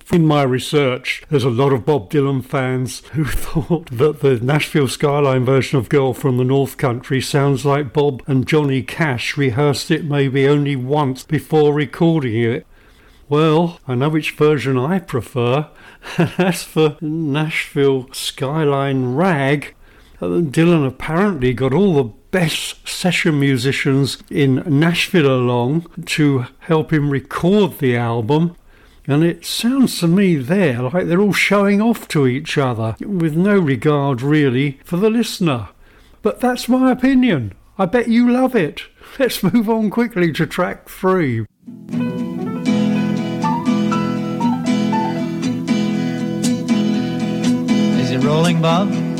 In my research, there's a lot of Bob Dylan fans who thought that the Nashville Skyline version of Girl from the North Country sounds like Bob and Johnny Cash rehearsed it maybe only once before recording it. Well, I know which version I prefer, and as for Nashville Skyline Rag, Dylan apparently got all the best session musicians in Nashville along to help him record the album, and it sounds to me there like they're all showing off to each other, with no regard really for the listener. But that's my opinion. I bet you love it. Let's move on quickly to track 3. Is it rolling, Bob?